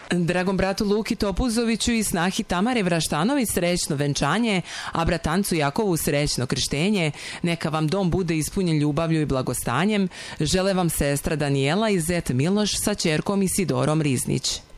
Dragom bratu Luki Topuzoviću i snahi Tamare Vraštanović srećno venčanje, a bratancu Jakovu srećno krštenje. Neka vam dom bude ispunjen ljubavlju i blagostanjem. Žele vam sestra Danijela i zet Miloš sa ćerkom Isidorom Riznić.